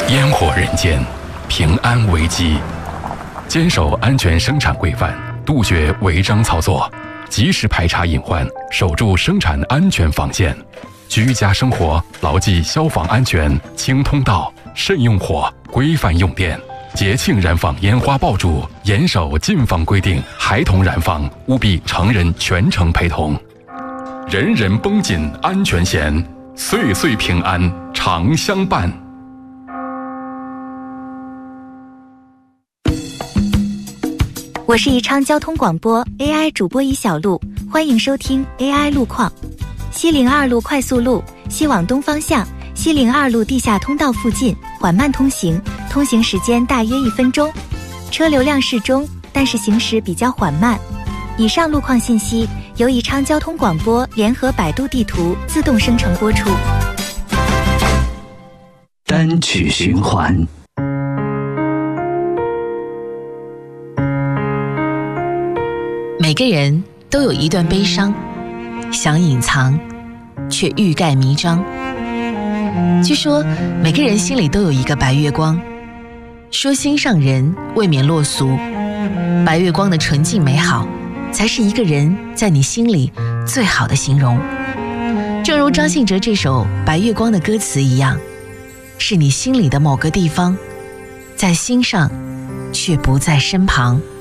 烟火人间，平安危机。坚守安全生产规范，杜绝违章操作，及时排查隐患，守住生产安全防线。居家生活牢记消防安全，清通道，慎用火，规范用电。节庆燃放烟花爆竹，严守禁放规定，孩童燃放务必成人全程陪同。人人绷紧安全弦，岁岁平安常相伴。 我是宜昌交通广播 AI 主播宜小璐，欢迎收听 AI 路况。西02路快速路西往东方向，西02路地下通道附近缓慢通行，通行时间大约1分钟，车流量适中，但是行驶比较缓慢。以上路况信息由宜昌交通广播联合百度地图自动生成播出。 单曲循环。 每个人都有一段悲伤，想隐藏，却欲盖弥彰。据说每个人心里都有一个白月光，说心上人未免落俗，白月光的纯净美好，才是一个人在你心里最好的形容。正如张信哲这首《白月光》的歌词一样，是你心里的某个地方，在心上，却不在身旁。